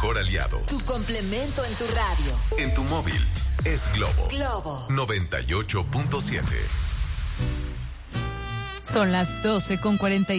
mejor aliado. Tu complemento en tu radio. En tu móvil es Globo. Globo 98.7. Son las 12:40.